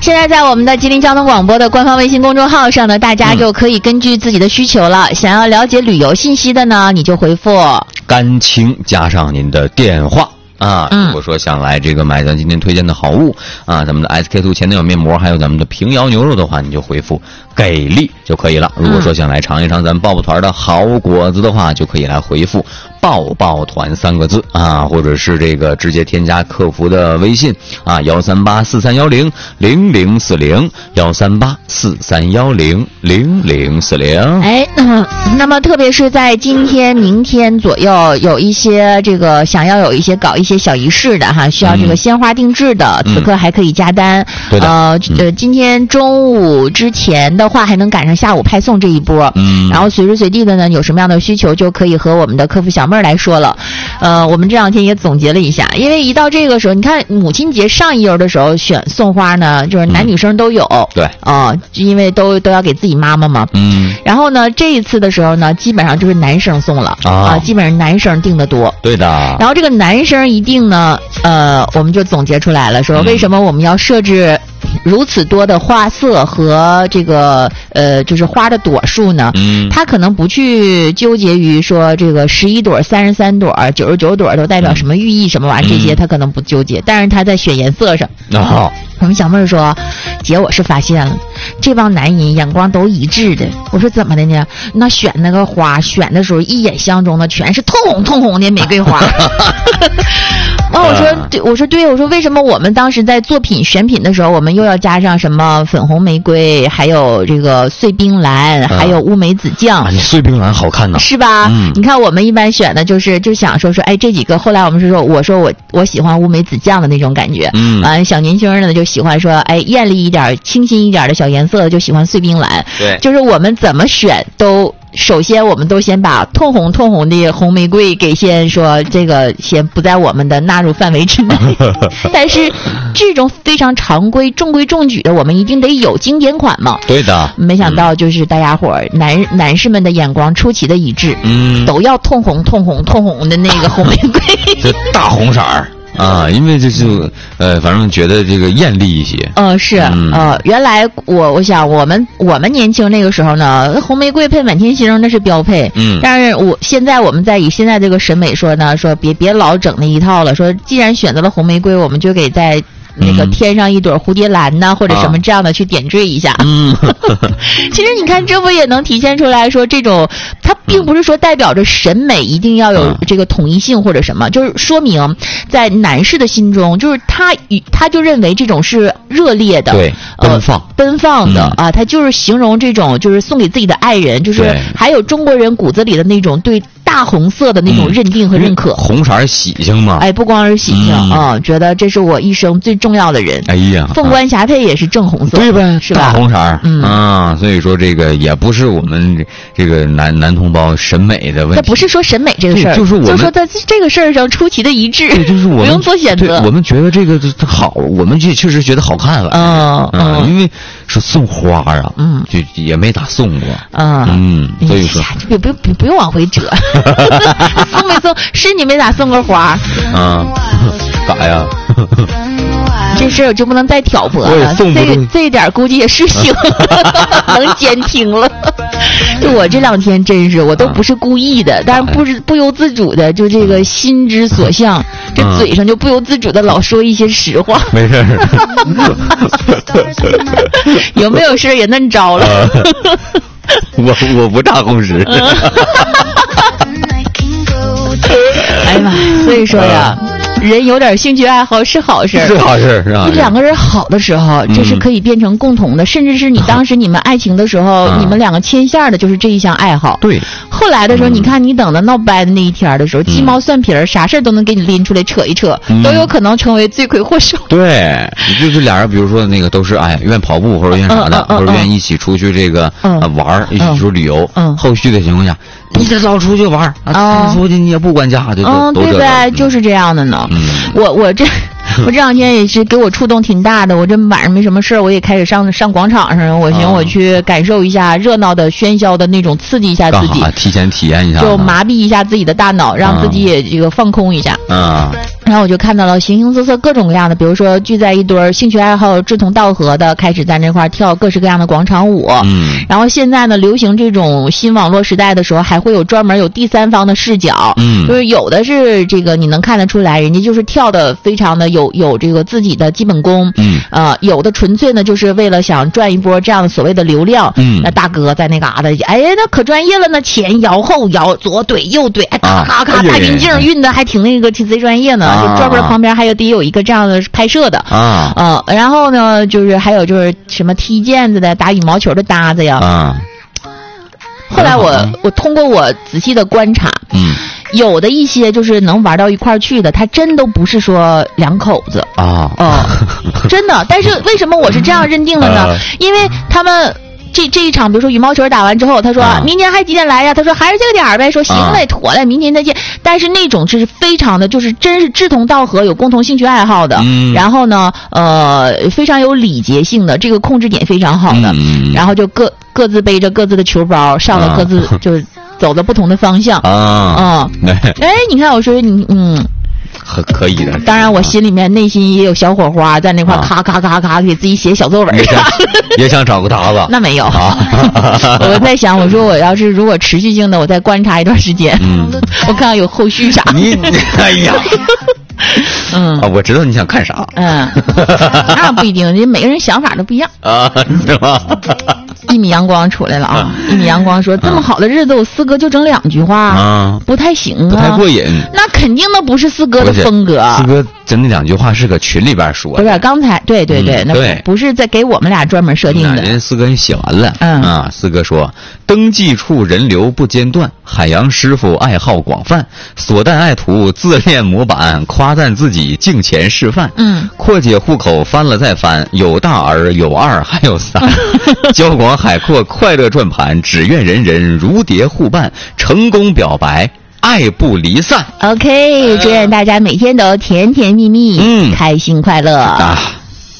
现在在我们的吉林交通广播的官方微信公众号上呢，大家就可以根据自己的需求了。想要了解旅游信息的呢，你就回复甘青加上您的电话。如果说想来这个买咱今天推荐的好物咱们的 SK2 前男友面膜还有咱们的平遥牛肉的话，你就回复给力就可以了。如果说想来尝一尝咱们抱抱团的好果子的话，就可以来回复抱抱团3个字或者是这个直接添加客服的微信13843100040 13843100040。 那么特别是在今天明天左右，有一些这个想要有一些搞一些小仪式的需要这个鲜花定制的，此刻还可以加单。 对的。 今天中午之前的话还能赶上下午派送这一波。然后随时随地的呢，有什么样的需求就可以和我们的客服小妹儿来说了。我们这两天也总结了一下，因为一到这个时候，你看母亲节上一游的时候选送花呢，就是男女生都有。 对。 因为都要给自己妈妈嘛。然后呢，这一次的时候呢，基本上就是男生送了基本上男生订的多。 对的。 然后这个男生一定呢，我们就总结出来了，说为什么我们要设置如此多的花色和这个就是花的朵数呢？他可能不去纠结于说这个11朵、33朵、99朵都代表什么寓意什么玩意儿，这些他可能不纠结，但是他在选颜色上。我们小妹儿说，姐，我是发现了这帮男人眼光都一致的。我说怎么的呢？那选那个花选的时候，一眼相中的全是通红的玫瑰花。我说对，我说为什么我们当时在作品选品的时候，我们又要加上什么粉红玫瑰，还有这个碎冰蓝，还有乌梅子酱。 你碎冰蓝好看呢， 是吧？你看我们一般选的就想说这几个，后来我们是说，我喜欢乌梅子酱的那种感觉。小年轻人呢就喜欢说艳丽一点、清新一点的小颜色，就喜欢碎冰蓝。 对， 就是我们怎么选都。首先我们都先把通红的红玫瑰给先说这个先不在我们的纳入范围之内。但是这种非常常规中规中矩的，我们一定得有经典款嘛。 对的。 没想到就是大家伙男士们的眼光出奇的一致。都要通红的那个红玫瑰。 这大红色儿。因为反正觉得这个艳丽一些。 是。原来我想我们年轻那个时候呢，红玫瑰配满天星那是标配。但是现在我们在以现在这个审美说呢，说别老整那一套了，说既然选择了红玫瑰，我们就给在那个添上一朵蝴蝶兰呐，或者什么这样的去点缀一下。其实你看，这不也能体现出来说，这种它并不是说代表着审美一定要有这个统一性或者什么，就是说明在男士的心中，就是他就认为这种是热烈的， 对， 奔放的他就是形容这种就是送给自己的爱人，就是还有中国人骨子里的那种对大红色的那种认定和认可。 红色喜庆嘛。 不光是喜庆觉得这是我一生最重要的人。凤冠霞帔也是正红色， 对呗， 是吧？ 大红色。所以说这个也不是我们这个男同胞审美的问题。 这不是说审美这个事儿， 就是说在这个事儿上出奇的一致。 对，就是我们不用做选择。 我们觉得这个好，我们确实觉得好看了。因为是送花就也没咋送过。所以说不用往回折。送没送是你没咋送过花。 干呀？ 这事儿就不能再挑拨了。这一点估计也是行，能监听了。就我这两天真是，我都不是故意的，但是不由自主的，就这个心之所向，这嘴上就不由自主的老说一些实话。 没事。 有没有事也嫩着了？ 我不炸红石。 哎呀妈，所以说呀。人有点兴趣爱好是好事， 是好事，是吧？ 你两个人好的时候，这是可以变成共同的，甚至是你当时你们爱情的时候，你们两个牵线的就是这一项爱好。 对。 后来的时候，你看你等到闹掰的那一天的时候，鸡毛蒜皮啥事都能给你拎出来扯一扯，都有可能成为罪魁祸首。 对，就是俩人，比如说那个都是愿跑步或者愿啥的，或者愿意一起出去这个玩，一起出旅游。后续的情况下，你这老出去玩出去你也不管家，就都对呗，就是这样的呢。我这两天也是给我触动挺大的，我这晚上没什么事，我也开始上广场上，我寻我去感受一下热闹的喧嚣的那种，刺激一下自己， 提前体验一下， 就麻痹一下自己的大脑，让自己也这个放空一下。 然后我就看到了形形色色各种各样的，比如说聚在一堆儿兴趣爱好志同道合的，开始在那块跳各式各样的广场舞。然后现在呢，流行这种新网络时代的时候，还会有专门有第三方的视角。就是有的是这个你能看得出来，人家就是跳的非常的有这个自己的基本功。有的纯粹呢就是为了想赚一波这样的所谓的流量。那大哥在那嘎达，哎呀，那可专业了呢，前摇后摇，左怼右怼，咔咔咔，大金镜运的还挺那个挺贼专业呢。就专门旁边还得有一个这样的拍摄的。然后呢，就是还有就是什么踢毽子的、打羽毛球的搭子呀。后来我通过我仔细的观察，有的一些就是能玩到一块儿去的，他真都不是说两口子真的。但是为什么我是这样认定的呢？因为他们这一场，比如说羽毛球打完之后，他说明天还几点来呀？他说还是这个点儿呗。说行嘞，妥嘞，明天再见。但是那种是非常的，就是真是志同道合，有共同兴趣爱好的。然后呢，非常有礼节性的，这个控制点非常好的。然后就各自背着各自的球包，上了各自就是走了不同的方向。你看，我说你可以的。 当然，我心里面内心也有小火花，在那块咔咔咔咔给自己写小作文。 也想找个搭子？ 那没有。我在想，我说我要是如果持续性的，我再观察一段时间，我看看有后续啥。 哎呀。我知道你想看啥。 那不一定，人每个人想法都不一样是吗？ 一米阳光出来了啊！一米阳光说：“这么好的日子，我四哥就整2句话不太行啊， 不太过瘾。” 那肯定的不是四哥的风格。 四哥真那2句话是搁群里边说的， 不是刚才对，那不是在给我们俩专门设定的。 人四哥你写完了。四哥说：“登记处人流不间断，海洋师傅爱好广泛，锁弹爱徒自恋模板，夸赞自己敬前示范。阔姐户口翻了再翻，有大儿有2还有3，交广海阔快乐转盘，只愿人人如蝶互伴，成功表白爱不离散。” OK， 祝愿大家每天都甜甜蜜蜜，开心快乐。